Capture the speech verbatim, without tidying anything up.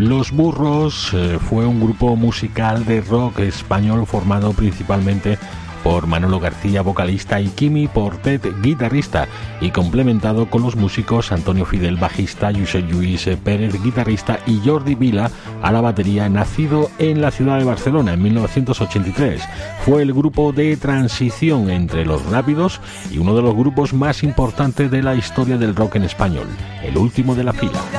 Los Burros eh, fue un grupo musical de rock español formado principalmente por Manolo García, vocalista, y Quimi Portet, guitarrista, y complementado con los músicos Antonio Fidel, bajista, Josep Lluís Pérez, guitarrista, y Jordi Vila a la batería, nacido en la ciudad de Barcelona en mil novecientos ochenta y tres. Fue el grupo de transición entre los rápidos y uno de los grupos más importantes de la historia del rock en español, el último de la fila.